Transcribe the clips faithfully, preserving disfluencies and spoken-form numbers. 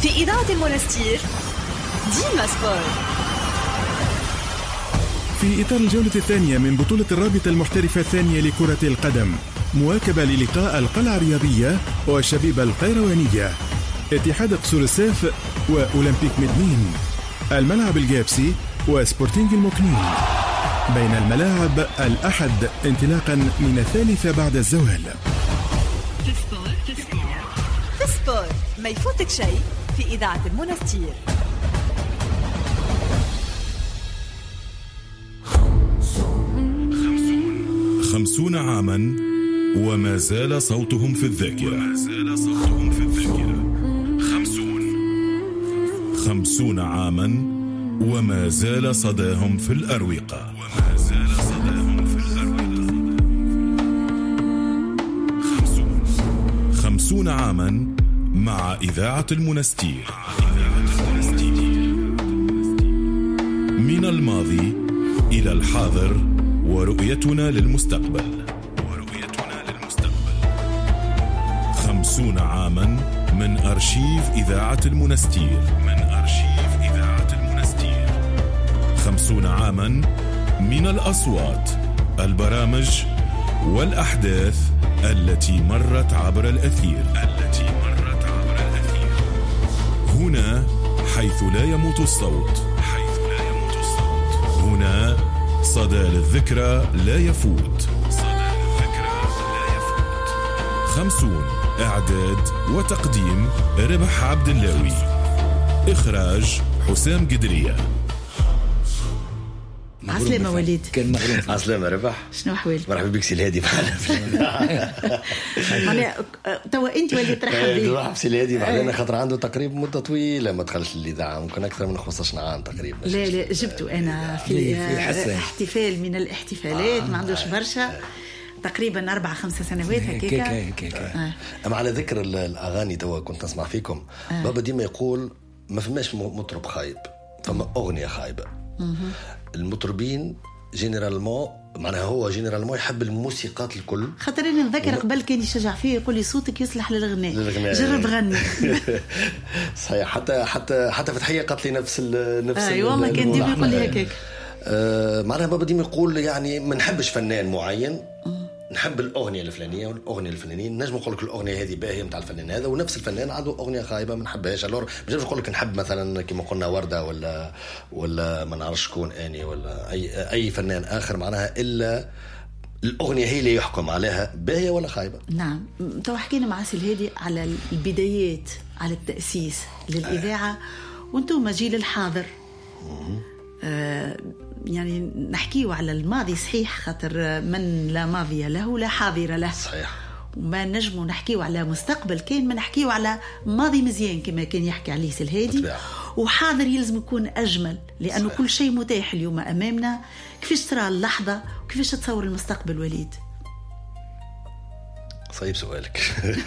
في إذاعة المنستير ديما سبورت. في إطار الجولة الثانية من بطولة الرابطة المحترفة الثانية لكرة القدم، مواكبة للقاء القلعة الرياضية والشبيبة القيروانية، اتحاد قصور السيف وأولمبيك مدنين، الملعب الجابسي وسبورتينج المكنين. بين الملاعب الأحد انطلاقا من الثالثة بعد الزوال. في سبورت في سبورت في سبورت ما يفوتك شيء في إذاعة المنستير. خمسون عاما وما زال صوتهم في الذاكرة. وما زال صوتهم في الذاكرة. خمسون خمسون عاما وما زال صداهم في الأروقة. وما زال صداهم في الأروقة. خمسون خمسون عاما مع إذاعة المنستير. من الماضي إلى الحاضر ورؤيتنا للمستقبل. ورؤيتنا للمستقبل. خمسون عاما من أرشيف إذاعة المنستير. من أرشيف إذاعة المنستير. خمسون عاما من الأصوات، البرامج والأحداث التي مرت عبر الأثير. التي مرت عبر الأثير. هنا حيث لا يموت الصوت. حيث لا يموت الصوت. هنا صدى للذكرى لا يفوت. صدى للذكرى لا يفوت. خمسون إعداد وتقديم ربح عبد اللاوي. إخراج حسام قدرية. عسلامة وليد. كان مغروم. عسلامة ربح. شنو أحوالك؟ مرحبا بك سي الهادي معنا. أنا توا أنت ولي ترحب بي. مرحبا سي الهادي معنا خاطر عنده تقريبا مدة طويلة ما دخلش الإذاعة، ممكن أكثر من خمسطاش عام تقريبا. لا لا جبته أنا في, في احتفال من الاحتفالات آه. ما عندوش برشا تقريبا أربعة خمسة سنوات هكاكا. أما على ذكر الأغاني توا كنت نسمع فيكم آه. بابا ديما يقول ما فماش مطرب خايب، فما أغنية خايبة. المطربين جينيرالمون معناها هو جينيرالمون يحب الموسيقات الكل. خاطر انا نذكر قبل كان يشجع فيه يقول لي صوتك يصلح للغناء، جرب غني. صحيح. حتى حتى حتى فتحيه قالت لي نفس ال نفس اي والله كان ديما يقول لي هكاك. آه معناها بابا ديما يقول يعني ما نحبش فنان معين، نحب الأغنية الفلانية والأغنية الفلانية. نجم نقول لك الأغنية هذه باهية متاع الفنان هذا، ونفس الفنان عنده أغنية خايبة ما نحبهاش. الور مش نقول لك نحب مثلا كما قلنا وردة ولا ولا ما نعرفش شكون اني ولا اي اي فنان آخر، معناها إلا الأغنية هي اللي يحكم عليها باهية ولا خايبة. نعم. تو حكينا مع سي الهادي على البدايات، على التأسيس للإذاعة آه. وانتم جيل الحاضر. آه يعني نحكيه على الماضي صحيح، خاطر من لا ماضي له لا حاضر له. صحيح. وما نجموا نحكيه على مستقبل كان ما نحكيه على ماضي مزيان كما كان يحكي عليه سي الهادي، وحاضر يلزم يكون أجمل لأنه صحيح. كل شيء متاح اليوم أمامنا. كيفاش ترى اللحظة وكيفاش تصور المستقبل وليد؟ صعيب سؤالك.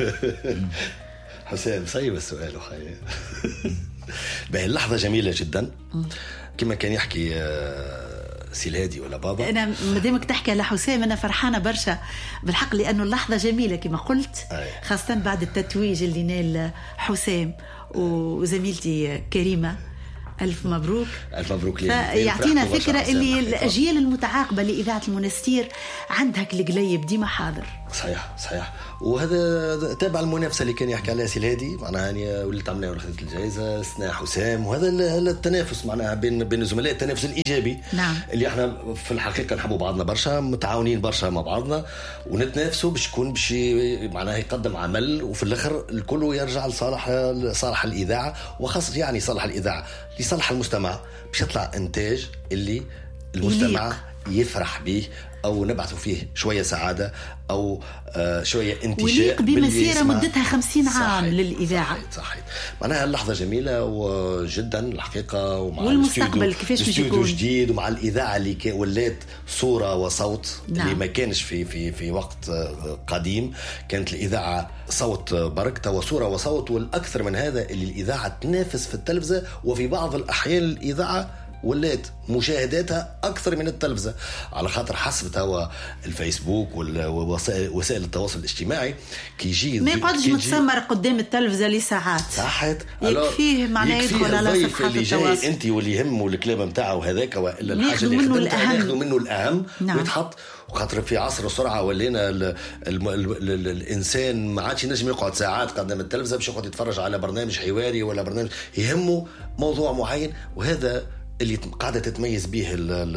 حسام صعيب السؤال وخير. بهي اللحظة جميلة جدا كما كان يحكي سي الهادي ولا بابا. أنا مدامك تحكي على حسام أنا فرحانة برشا بالحق، لأنه اللحظة جميلة كما قلت أي. خاصة بعد التتويج اللي نال حسام وزميلتي كريمة. ألف مبروك. ألف مبروك لي. يعطينا فكرة اللي الأجيال المتعاقبة لإذاعة المنستير عندها القليب ديما حاضر. صحيح صحيح. وهذا تابع المنافسة اللي كان يحكي عليها سي الهادي، معناها يعني وليت عملنا ورخصت الجائزة سنا حسام، وهذا التنافس معناها بين بين الزملاء، التنافس الإيجابي. نعم. اللي احنا في الحقيقة نحبوا بعضنا برشا، متعاونين برشا مع بعضنا ونتنافسوا باش يكون باش معناها يقدم عمل، وفي الآخر الكل يرجع لصالح صالح الإذاعة، وخاصة يعني صالح الإذاعة لصالح المستمع، باش يطلع إنتاج اللي المستمع يفرح به أو نبعثوا فيه شوية سعادة أو آه شوية انتشاء بمسيرة مدتها خمسين عام للإذاعة. صحيح صحيح. معناها اللحظة جميلة وجدا الحقيقة، ومع والمستقبل كيفاش باش يكون جديد، ومع الإذاعة اللي ولات صورة وصوت. نعم. اللي ما كانش في في في وقت قديم كانت الإذاعة صوت بركة وصورة وصوت، والأكثر من هذا اللي الإذاعة تنافس في التلفزة، وفي بعض الأحيان الإذاعة ولات مشاهداتها اكثر من التلفزه، على خاطر حسب توا الفيسبوك ووسائل التواصل الاجتماعي كي يجي ما يقعدش متسمر قدام التلفزه لساعات. صحت. يكفيه معناه يدخل على صفحات التواصل انت واللي يهمه الكلام نتاعو هذاك والا الحاجه اللي خدمتها ياخذوا منه الاهم. نعم. ويتحط. وخاطر في عصر السرعه ولينا ال ال ال ال ال الانسان ما عادش ينجم يقعد ساعات قدام التلفزه باش يقعد يتفرج على برنامج حواري ولا برنامج يهمه موضوع معين، وهذا اللي قاعده تتميز به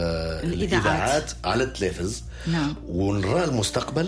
الاذاعات على التلفز. نعم. ونرى المستقبل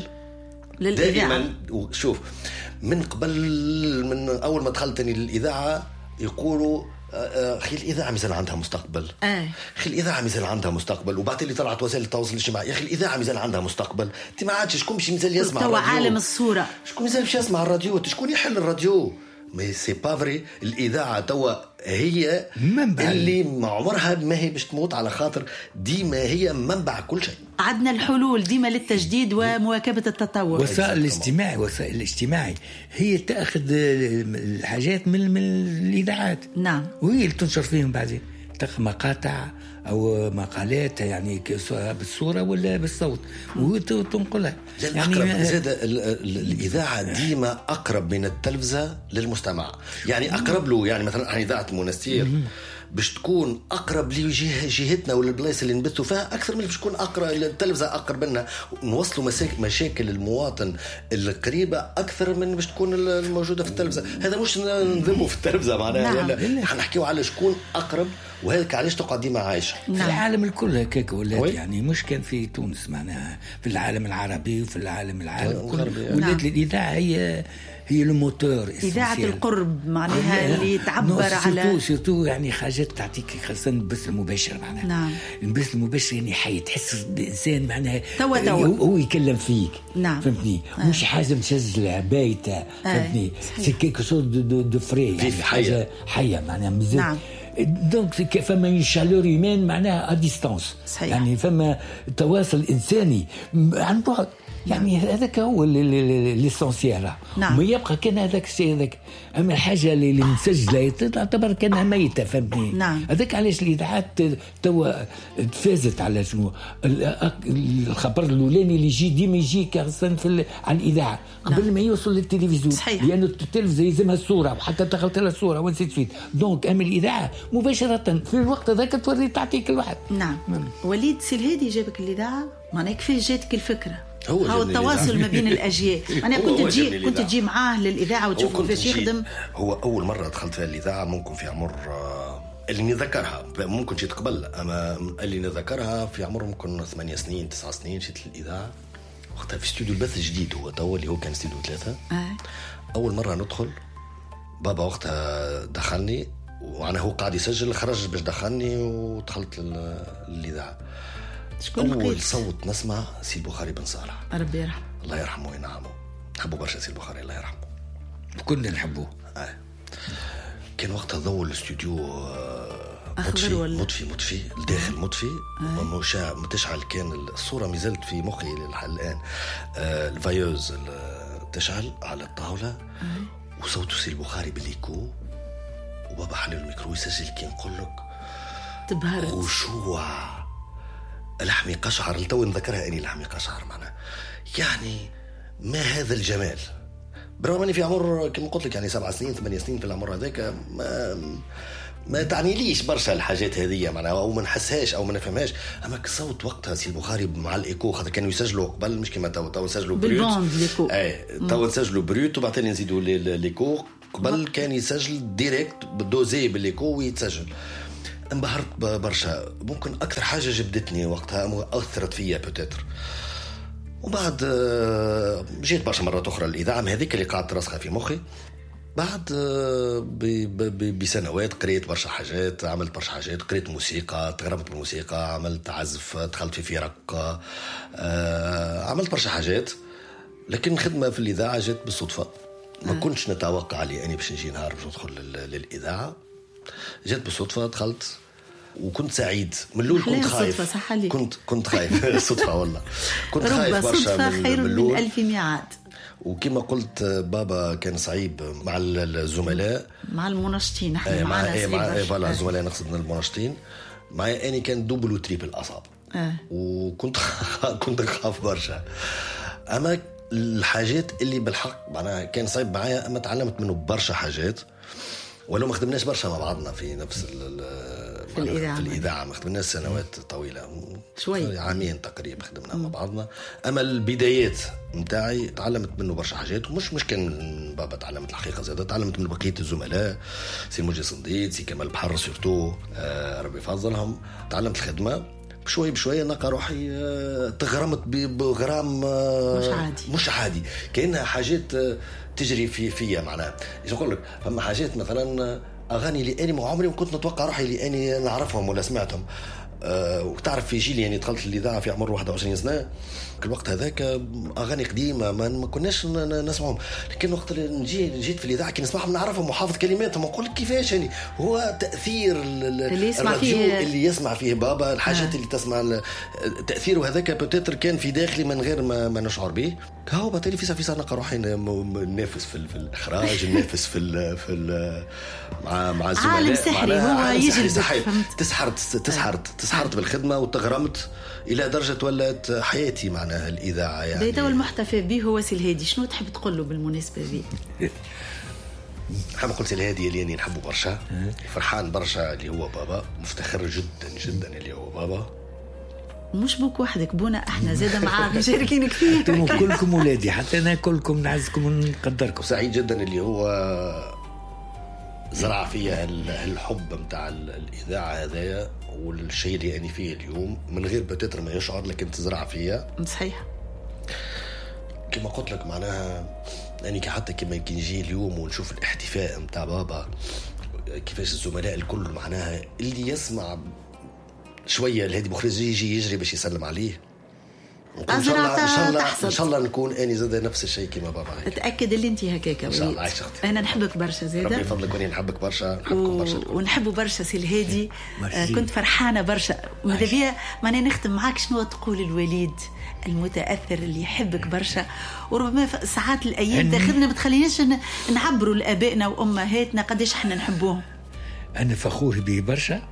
دائما. وشوف من قبل من اول ما دخلت للاذاعه يقولوا اخي الاذاعه مازال عندها مستقبل. اه اخي الاذاعه مازال عندها مستقبل. وبعد اللي طلعت وسائل التواصل الاجتماعي يا اخي الاذاعه مازال عندها مستقبل. انت ما عادش شكون باش مازال يسمع الراديو، توا عالم الصوره شكون مازال باش يسمع الراديو، شكون يحل الراديو. مي سي با فري. الاذاعه توا هي منبع اللي ما عمرها ما هي باش تموت، على خاطر ديما هي منبع كل شيء. عندنا الحلول ديما للتجديد ومواكبه التطور. وسائل الاجتماعي وسائل الاجتماعي هي تاخذ الحاجات من, من الاذاعات. نعم. وهي اللي تنشر فيهم بعدين تاخذ مقاطع او مقالات يعني بالصوره ولا بالصوت وتنقلها. يعني زاد الاذاعه ديما اقرب من التلفزه للمستمع، يعني اقرب له. يعني مثلا اذاعه المنستير باش تكون اقرب لجهتنا ولا البلايص اللي نبثوا فيها اكثر من باش تكون اقرب التلفزه اقرب لنا، نوصلوا مشاكل المواطن القريبه اكثر من باش تكون الموجوده في التلفزه. هذا مش نذموا في التلفزه معناها. نعم. ولا حنحكيوا على شكون اقرب، وهذاك علاش تقعد ديما عايشه. نعم. في العالم الكل هكاك ولات، يعني مش كان في تونس معناها، في العالم العربي وفي العالم العالم كله ولات الاذاعه هي هي الموتور. إذاعة القرب معناها اللي تعبر على سيرتو سيرتو يعني حاجات تعطيك خاصة البث المباشر معناها. نعم. البث المباشر يعني حي تحس بإنسان معناها توا توا هو يكلم فيك. نعم. فهمتني. آه. مش حاجة مسجلة بايتة. فهمتني. سي كيكو سو دو دو فري يعني حاجة حية معناها مزيد. نعم. دونك فما une chaleur humaine معناها à distance. يعني فما تواصل إنساني عن بعد. يعني هذاك هو الاسونسيال. نعم. ما يبقى كان هذاك الشيء هذاك. اما الحاجه اللي مسجله تعتبر كانها ميته. فهمتني. نعم. هذاك علاش الاذاعات توا تفازت على شنو الخبر الاولاني اللي يجي ديما يجي كارسن في على الاذاعه قبل. نعم. ما يوصل للتلفزيون. لانه التلفزيون يلزمها الصوره وحتى دخلت لها الصوره ونسيت فيه. دونك اما الاذاعه مباشره في الوقت هذاك توري تعطيك الواحد. نعم. نعم. وليد سلهادي جابك الاذاعه معناها كيف جاتك الفكره؟ هو, هو التواصل ما بين الاجيال. انا كنت تجي كنت تجي معاه للاذاعه وتشوف كيفاش يخدم. هو اول مره دخلت فيها الاذاعه ممكن في عمر اللي نذكرها، ممكن جيت قبل، اما اللي نذكرها في عمر ممكن ثمانية سنين تسعة سنين جيت للاذاعه وقتها في استوديو البث الجديد. هو تو اللي هو كان استوديو ثلاثة. آه. اول مره ندخل بابا وقتها دخلني وانا هو قاعد يسجل، خرج باش دخلني ودخلت للاذاعه. أول صوت نسمع سي البخاري بن صالح، ربي يرحمه. الله يرحمه وينعمه. نحبه برشا سي البخاري الله يرحمه. كنا نحبوه. آه. كان وقتها ضوء الاستوديو مطفي مطفي مطفي الداخل مطفي. آه. مشاع متشعل. كان الصورة مازالت في مخي الآن. آه الفايوز تشعل على الطاولة. آه. وصوت سي البخاري بالليكو وبابا حل الميكرو يسجل. كي نقول لك تبهرت خشوع لحمي قشعر. لتو نذكرها اني لحمي قشعر معنا. يعني ما هذا الجمال. برغم اني في عمر كما قلت لك يعني سبع سنين ثمانية سنين في العمر هذاك ما ما تعني ليش برشا الحاجات هذه معناها او ما نحسهاش او ما نفهمهاش. اما الصوت وقتها سي البخاري مع الايكو خاطر كانوا يسجلوا قبل مش كما تو تو نسجلوا بروت. اي تو نسجلوا بروت وبعدين نزيدوا الايكو. قبل كان يسجل ديريكت بالدوزي بالايكو ويتسجل. انبهرت برشا. ممكن اكثر حاجه جبدتني وقتها اثرت فيا بوتيتر. وبعد جيت برشا مرات اخرى الاذاعه هذيك اللي قاعده راسخه في مخي. بعد بسنوات قريت برشا حاجات، عملت برشا حاجات، قريت موسيقى، تغربت بالموسيقى، عملت عزف، دخلت في فرق، عملت برشا حاجات. لكن خدمه في الاذاعه جت بالصدفه. ما كنتش نتوقع لي اني باش نجي نهار باش ندخل للاذاعه. جت بالصدفه دخلت وكنت سعيد. من الاول كنت خايف. كنت كنت خايف صدفه والله. كنت خايف برشا من خير من ألف ميعاد. وكما قلت بابا كان صعيب مع الزملاء، مع المناشطين. احنا معنا مع فوالا الزملاء نقصد من المناشطين. معايا اني كان دوبل وتريبل اصابع آه. وكنت كنت نخاف برشا. اما الحاجات اللي بالحق معناها كان صعب معايا، اما تعلمت منه برشا حاجات، ولو ما خدمناش برشا مع بعضنا في نفس في الإذاعة. في الإذاعة ما خدمناش سنوات طويلة، شوي عامين تقريبا خدمنا مع بعضنا. أما البدايات متاعي تعلمت منه برشا حاجات، ومش مش كان بابا تعلمت الحقيقة زادة، تعلمت من بقية الزملاء، سي موجي صنديد، سي كمال بحر سورتو، آه ربي يفضلهم. تعلمت الخدمة بشوي بشوي، نلقى روحي تغرمت بغرام مش عادي مش عادي كأنها حاجات تجري في فيا. معناها ايش نقول لك، فما حاجات مثلا اغاني اللي اني ما عمري ما كنت نتوقع روحي اللي اني نعرفهم ولا سمعتهم. أه وتعرف في جيلي يعني دخلت الإذاعة في عمر واحد وعشرين سنة، كل وقت هذاك أغاني قديمة ما, ما كناش نسمعهم، لكن وقت اللي نجي جيت في الإذاعة كي نسمعهم نعرفهم وحافظ كلماتهم ونقول كيفاش يعني هو تأثير اللي يسمع الراديو فيه اللي يسمع فيه بابا الحاجات آه. اللي تسمع تأثيره هذاك بتتر كان في داخلي من غير ما, ما نشعر به. هو بالتالي في في نلقى روحي ننافس في, في الإخراج، ننافس في ال في ال مع مع الزملاء. عالم سحري هو يجي تسحرت تسحرت تسحرت بالخدمة وتغرمت إلى درجة ولات حياتي معناها الإذاعة. يعني بيته المحتفى به هو سي الهادي، شنو تحب تقول له بالمناسبة به؟ حاب نقول سي الهادي اللي يعني نحبه برشا، فرحان برشا اللي هو بابا، مفتخر جدا جدا اللي هو بابا. مش بوك وحدك بونا، احنا زاده معاك مشاركينك فيه. انتم كلكم ولادي، حتى انا كلكم نعزكم ونقدركم. سعيد جدا اللي هو زرع فيها الحب متاع الإذاعة هذايا، والشيء اللي أنا فيه اليوم من غير بتتر ما يشعر، لكن تزرع فيها. صحيح كما قلت لك معناها يعني حتى كما يمكن نجي اليوم ونشوف الاحتفاء متاع بابا، كيفاش الزملاء الكل معناها اللي يسمع شوية الهادي مخرج يجي يجري باش يسلم عليه. إن شاء الله إن شاء الله إن شاء الله نكون أنا زاد نفس الشيء كما بابا هيك. أتأكد اللي أنت هكاك. إن شاء الله عايش أختي. أنا نحبك برشا زادة. ربي يفضلك وأنا نحبك برشا، نحبكم برشا. ونحبه برشا سي الهادي. آه كنت فرحانة برشا. ماذا بيا ماني نختم معاك شنو تقول الوليد المتأثر اللي يحبك برشا، وربما ساعات الأيام تاخذنا ما تخليناش نعبروا لآبائنا وأمهاتنا قديش إحنا نحبوهم. أنا فخور به برشا،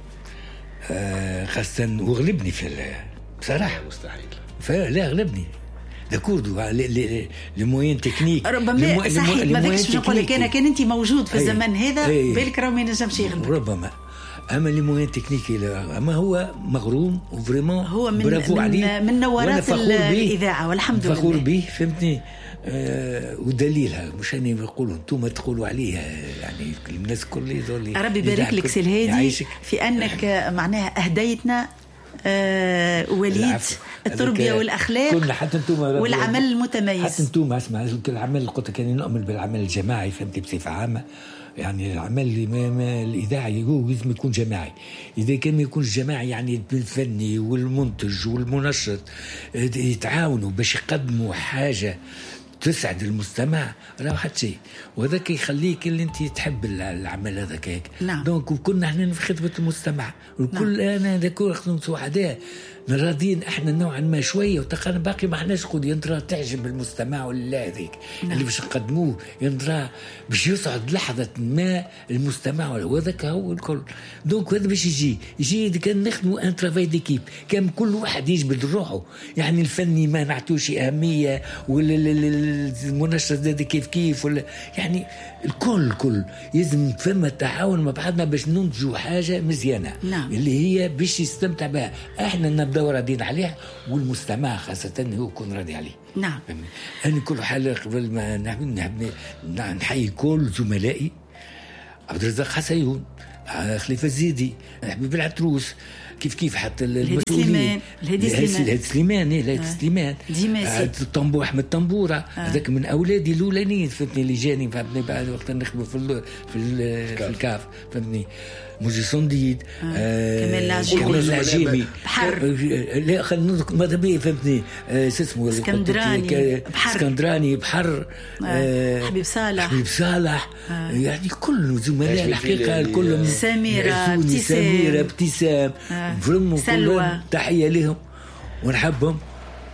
آه خاصة وغلبني في بصراحة. مستحيل. فلا غلبني. داكوردو لي موين تكنيك ربما صحيح ما فيكش نقول لك انا كان انت موجود في الزمن هذا بالك راه ما ينجمش يغلبك ربما. اما لي موين تكنيك اما هو مغروم وفريمون هو من برافو من, عليه من نورات الاذاعه والحمد لله فخور به فهمتني. آه ودليلها مش اني بقولوا انتم تقولوا عليها يعني الناس كل يقول ربي يبارك لك سي الهادي في انك معناها اهديتنا آه وليد التربية والأخلاق والعمل المتميز. حتى انتم اسمع العمل قلت كان نؤمن بالعمل الجماعي فهمتي بصفة عامة، يعني العمل اللي ما, ما الإذاعي هو لازم يكون جماعي. إذا كان ما يكونش جماعي يعني الفني والمنتج والمنشط يتعاونوا باش يقدموا حاجة تسعد المستمع راه حد شيء، وهذاك يخليك اللي انت تحب العمل هذاك هيك. نعم. دونك وكنا احنا في خدمه المستمع والكل. نعم. انا ذكر خدمه سعداء راضيين احنا نوعا ما شويه، وتقال باقي ما احناش قد ينطرى تعجب المستمع ولا هذيك. نعم. اللي باش نقدموه ينطرى باش يسعد لحظه ما المستمع وهذاك هو الكل. دونك هذا باش يجي يجي كان نخدموا ان ترافاي ديكيب، كان كل واحد يجبد روحه، يعني الفني ما نعطوش اهميه ولا المنشط هذا كيف كيف ولا يعني الكل الكل لازم فما تعاون مع بعضنا باش ننتجوا حاجه مزيانه. نعم. اللي هي باش يستمتع بها احنا نبداو راضيين عليها والمستمع خاصه هو يكون راضي عليه. نعم. انا كل حاجه قبل ما نحب نحيي كل زملائي، عبد الرزاق حسيون، خليفه الزيدي، حبيب العتروس، كيف كيف حتى المسؤولين الهادي سليمان الهادي سليمان الهادي سليمان الطنبو احمد طنبوره هذاك آه. من اولادي الاولانيين فهمتني اللي جاني فهمتني بعد وقت نخدموا في ال في ال في الكاف فهمتني. موجي صنديد آه. كمال العجيمي بحر لا خلينا نذكر ماذا بيه فهمتني آه اسمه اسكندراني بحر اسكندراني بحر آه. حبيب صالح حبيب صالح آه. يعني كل زملاء الحقيقه الكل سميره ابتسام سميره ابتسام آه. سلوى تحيه لهم ونحبهم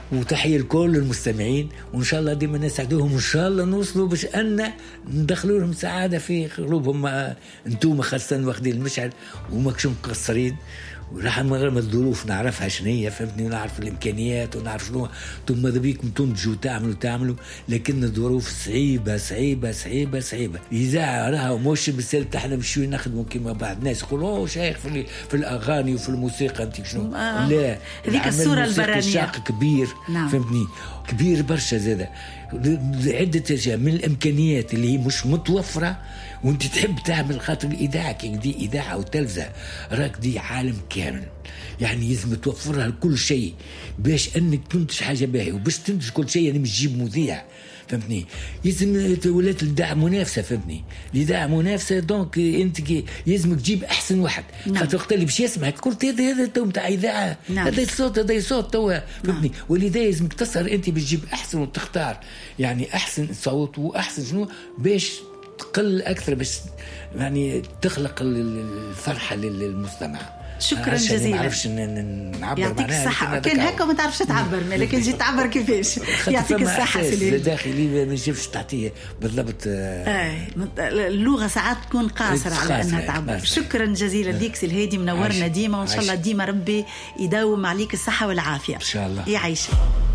وتحية لكل المستمعين، وإن شاء الله ديما نسعدوهم، وإن شاء الله نوصلوا باش أن ندخلوا لهم سعادة في قلوبهم. أنتم خاصة واخدين المشعل وماكشم مقصرين، وراح مغرم الظروف نعرفها شنية، فهمتني، ونعرف الإمكانيات ونعرف شنو ثم ماذا بيكم تنتجوا تعملوا تعملوا لكن الظروف صعيبة صعيبة صعيبة صعيبة. إذاعة راها مش بالسلب تحنا مشوي نخدموا كما بعض الناس يقولوا أوه شيخ في, في الأغاني وفي الموسيقى أنت شنو آه. لا هذيك الصورة البرانية شاق كبير نعم. فهمتني كبير برشا زادة عدة أشياء من الإمكانيات اللي هي مش متوفرة، وانت تحب تعمل خاطر الإذاعة كي دي إذاعة أو تلفزة راك دي عالم كامل، يعني لازم توفرها كل شيء باش أنك تنتج حاجة باهية، وباش تنتج كل شيء يعني مش تجيب مذيع فهمتني، لازم ولات الإذاعة منافسة فهمتني، الإذاعة منافسة دونك أنت لازمك تجيب أحسن واحد نعم. خاطر وقت اللي باش يسمعك قلت هذا هذا تو نتاع إذاعة نعم. هذا الصوت هذا صوت توا فهمتني نعم. ولذا لازمك تسهر أنت باش تجيب أحسن وتختار يعني أحسن صوت وأحسن شنو باش تقل أكثر باش يعني تخلق الفرحة للمستمع. شكرا جزيلا. ما عرفش نعبر يعطيك الصحة. كان هكا ما تعرفش تعبر لكن جيت تعبر كيفاش. يعطيك الصحة سليم. داخلي ما نجيبش تعطيه بالضبط. آه اللغة ساعات تكون قاصرة على أنها تعبر. شكرا جزيلا ليك سي الهادي، منورنا ديما وإن شاء الله ديما ربي يداوم عليك الصحة والعافية. إن شاء الله. يعيشك.